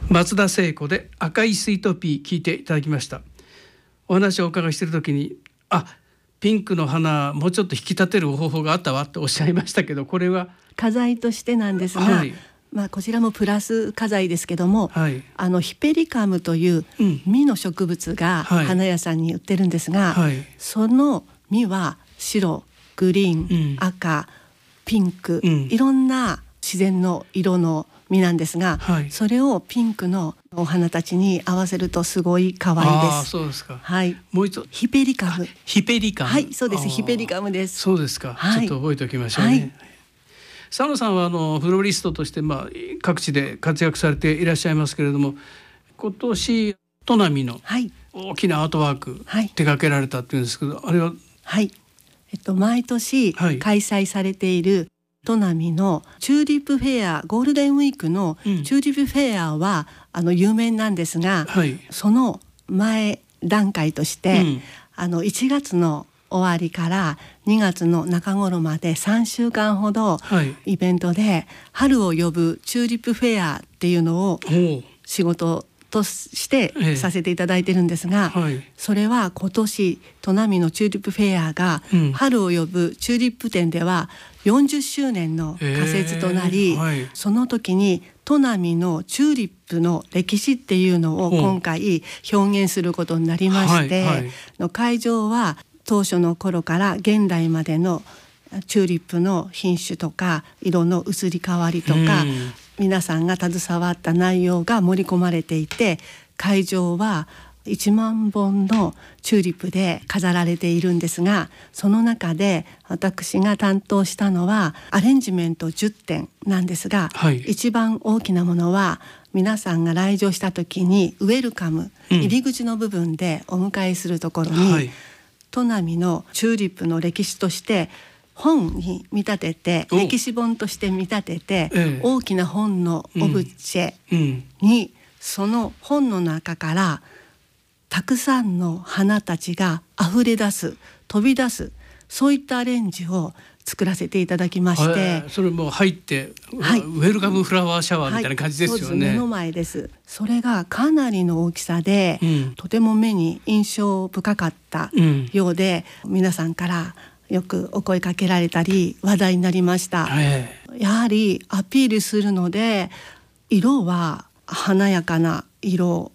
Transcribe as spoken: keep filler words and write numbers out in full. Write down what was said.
松田聖子で赤いスイートピー聞いていただきました。お話をお伺いしている時に、あ、ピンクの花もうちょっと引き立てる方法があったわっておっしゃいましたけど、これは花材としてなんですが、はい、まあ、こちらもプラス花材ですけども、はい、あのヒペリカムという実の植物が花屋さんに売ってるんですが、はいはい、その実は白、グリーン、うん、赤、ピンク、うん、いろんな自然の色の実なんですが、はい、それをピンクのお花たちに合わせるとすごい可愛いです。 あ、そうですか。 はい、 もう一度ヒペリカム。 ヒペリカム。 はい、そうです。ヒペリカムです。 そうですか。はい、ちょっと覚えておきましょうね。はい、佐野さんはあのフロリストとして、まあ、各地で活躍されていらっしゃいますけれども、今年砺波の大きなアートワーク、はい、手掛けられたっていうんですけど、あれは、 はい、えっと、毎年開催されている砺波のチューリップフェア、ゴールデンウィークのチューリップフェアは、うん、あの有名なんですが、はい、その前段階として、うん、あのいちがつの終わりからにがつの中頃までさんしゅうかんほどイベントで春を呼ぶチューリップフェアっていうのを仕事としてさせていただいてるんですが、ええ、はい、それは今年砺波のチューリップフェアが春を呼ぶチューリップ展ではよんじゅっしゅうねんの仮設となり、えーはい、その時に砺波のチューリップの歴史っていうのを今回表現することになりまして、はいはい、の会場は当初の頃から現代までのチューリップの品種とか色の移り変わりとか、うん、皆さんが携わった内容が盛り込まれていて、会場はいちまんぼんのチューリップで飾られているんですが、その中で私が担当したのはアレンジメントじゅってんなんですが、はい、一番大きなものは皆さんが来場した時にウェルカム、うん、入り口の部分でお迎えするところに、はい、砺波のチューリップの歴史として本に見立てて、歴史本として見立てて、ええ、大きな本のオブジェに、うんうん、その本の中からたくさんの花たちが溢れ出す、飛び出す、そういったアレンジを作らせていただきまして、 それも入って、はい、ウェルカムフラワーシャワーみたいな感じですよね。はい、そうです。目の前です。それがかなりの大きさで、うん、とても目に印象深かったようで、うん、皆さんからよくお声かけられたり話題になりました。やはりアピールするので、色は華やかな色